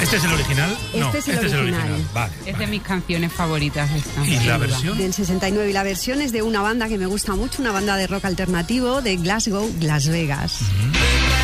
¿Este es el original? No, Este es el original. Vale. Es de mis canciones favoritas esta. ¿Y la versión? Del 69. Y la versión es de una banda que me gusta mucho, una banda de rock alternativo de Glasgow, Las Vegas.